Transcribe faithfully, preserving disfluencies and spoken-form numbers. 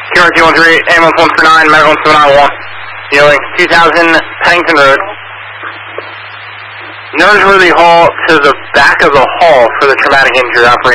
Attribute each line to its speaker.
Speaker 1: Q R two one three, ambulance one four nine, medical one seven nine one. Dealing two thousand Pennington Road. Noseworthy Hall to the back of the hall for the traumatic injury operator.